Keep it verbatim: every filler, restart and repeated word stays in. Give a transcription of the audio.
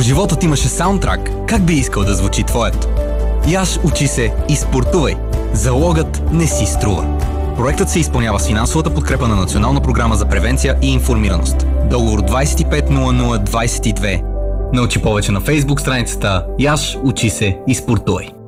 Ако животът имаше саундтрак, как би искал да звучи твоето? Яш, учи се и спортувай. Залогът не си струва. Проектът се изпълнява с финансовата подкрепа на Национална програма за превенция и информираност. Договор двайсет и пет нула нула двайсет и две. Научи повече на Фейсбук страницата Яш, учи се и спортувай.